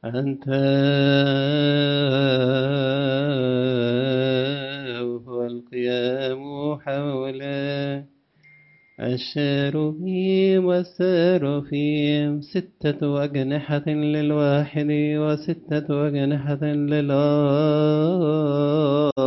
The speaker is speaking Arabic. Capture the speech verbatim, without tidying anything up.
أنت هو القيام حوله الشاروبيم والسرافيم ستة أجنحة للواحد وستة أجنحة للآخر